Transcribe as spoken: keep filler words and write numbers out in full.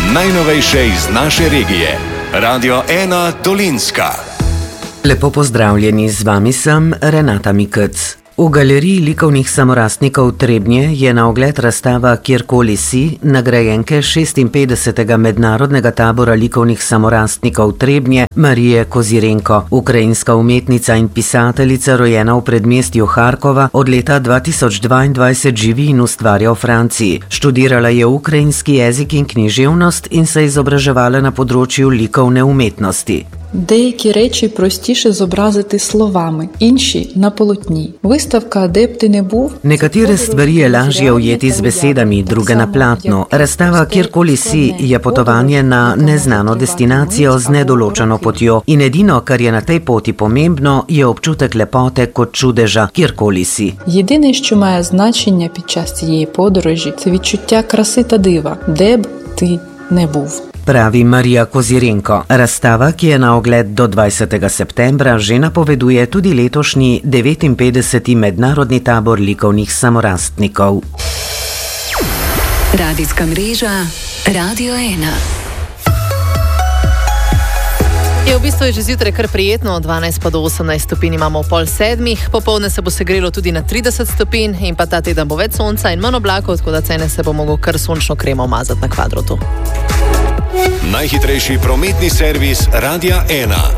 Najnovejše iz naše regije. Radio ena Dolenjska. Lepo pozdravljeni, z vami sem Renata Mikec. V galeriji likovnih samorastnikov Trebnje je na ogled razstava Kjerkoli si, nagrajenke šestinpetdesetega mednarodnega tabora likovnih samorastnikov Trebnje Marije Kozirenko. Ukrajinska umetnica in pisateljica, rojena v predmestju Harkova, od leta dva tisoč dvaindvajset živi in ustvarja v Franciji. Študirala je ukrajinski jezik in književnost in se izobraževala na področju likovne umetnosti. Деякі речі простіше зобразити словами, інші – на полотні. Виставка «Де б ти не був» Nekatere stvari je lažje ujeti z besedami, druge na platnu. Razstava Kjerkoli si je potovanje na neznano destinacijo z nedoločeno potjo in edino, kar je na tej poti pomembno, je občutek lepote kot čudeža kjerkoli si. Єдине, що має значення під час цієї подорожі – це відчуття краси та дива, де б ти не був. Pravi Marija Kozirenko. Razstava, ki je na ogled do dvajsetega septembra, že napoveduje tudi letošnji devetinpetdeseti mednarodni tabor likovnih samorastnikov. Radijska mreža Radio ena. Je v bistvu je že zjutraj kar prijetno, od dvanajst pa do osemnajst stopinj imamo pol sedmih, popoldne se bo segrelo tudi na trideset stopinj in pa ta teden bo več sonca in manj oblakov, tako da cene se bo mogel kar sončno kremo mazati na kvadrotu. Najhitrejši prometni servis Radia ena.